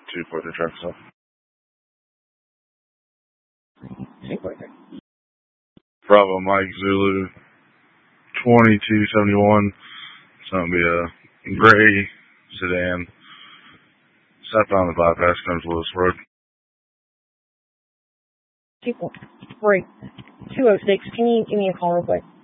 243 traffic stop. 243. Bravo Mike Zulu 2271. It's going to be a gray sedan. Southbound the bypass, comes Lewis Road. 206. Can you give me a call real quick?